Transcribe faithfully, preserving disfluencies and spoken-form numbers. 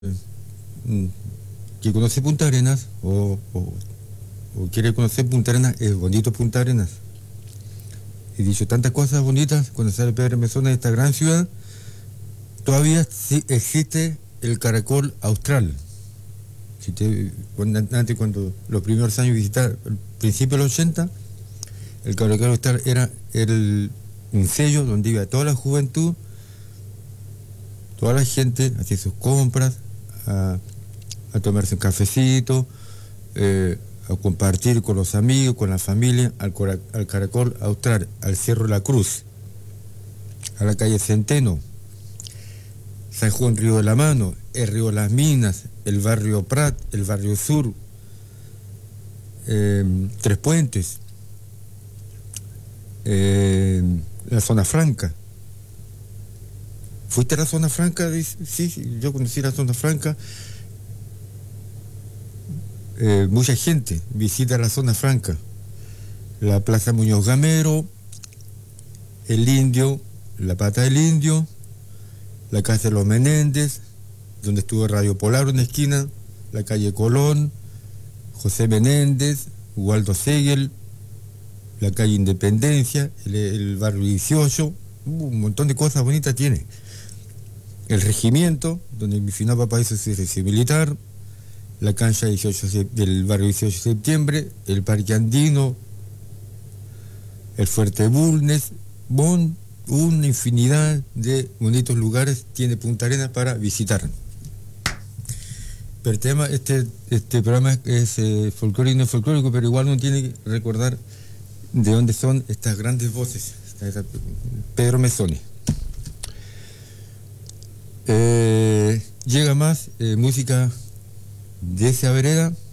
que conoce Punta Arenas o, o, o quiere conocer Punta Arenas, es bonito Punta Arenas. He dicho tantas cosas bonitas cuando sale Pedro Mesona de esta gran ciudad. Todavía sí existe el caracol austral. Si te, cuando, antes, cuando los primeros años visitaba, al principio de los ochenta, el caracol austral era el, un sello donde iba toda la juventud, toda la gente, hacía sus compras, a, a tomarse un cafecito, eh, a compartir con los amigos, con la familia, al, al caracol austral, al Cerro La Cruz, a la calle Centeno, San Juan Río de la Mano, el Río Las Minas, el barrio Prat, el barrio Sur, eh, Tres Puentes, eh, la zona franca. ¿Fuiste a la zona franca? Sí, sí, yo conocí la zona franca. Eh, mucha gente visita la zona franca. La Plaza Muñoz Gamero, el Indio, la Pata del Indio, la Casa de los Menéndez, donde estuvo Radio Polar en la esquina, la calle Colón, José Menéndez, Waldo Segel, la calle Independencia, el, el barrio dieciocho, uh, un montón de cosas bonitas tiene. El regimiento, donde mi final papá hizo su servicio militar, la cancha dieciocho del barrio dieciocho de septiembre, el Parque Andino, el Fuerte Bulnes, bon, una infinidad de bonitos lugares tiene Punta Arenas para visitar. Pero el tema, este, este programa es eh, folclórico y no folclórico, pero igual uno tiene que recordar de dónde son estas grandes voces. Pedro Mesoni. Eh, llega más eh, música de esa vereda.